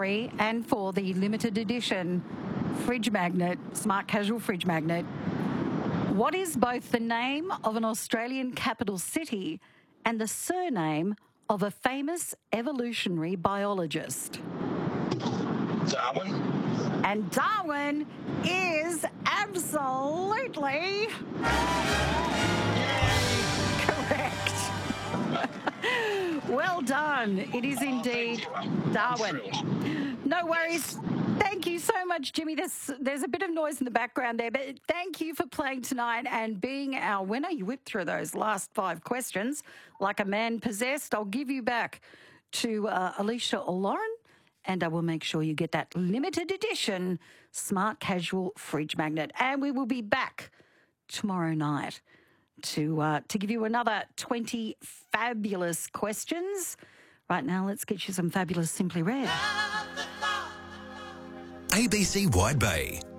Gary, and for the limited edition fridge magnet, smart casual fridge magnet, what is both the name of an Australian capital city and the surname of a famous evolutionary biologist? Darwin. And Darwin is absolutely correct. Well done. It is indeed Darwin. No worries. Thank you so much, Jimmy. There's a bit of noise in the background there, but thank you for playing tonight and being our winner. You whipped through those last 5 questions like a man possessed. I'll give you back to Alicia or Lauren, and I will make sure you get that limited edition smart casual fridge magnet. And we will be back tomorrow night to give you another 20 fabulous questions. Right now, let's get you some fabulous Simply Red. ABC Wide Bay.